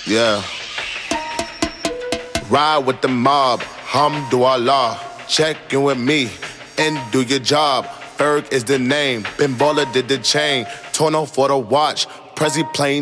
Yeah. Ride with the mob, hamdulillah. Check in with me and do your job. Ferg is the name, Ben Baller did the chain. Tourneau for the watch, Prezi playing